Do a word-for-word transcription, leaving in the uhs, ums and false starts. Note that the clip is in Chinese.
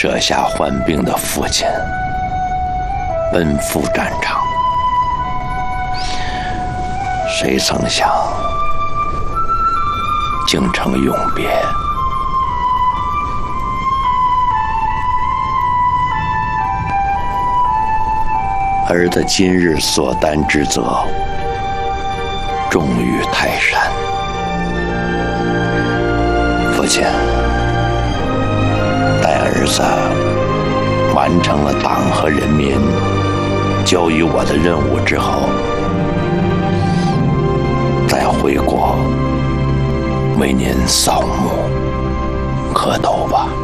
舍下患病的父亲，奔赴战场。谁曾想，竟成永别。儿子今日所担之责，重于泰山。父亲，待儿子完成了党和人民交予我的任务之后，再回国为您扫墓磕头吧。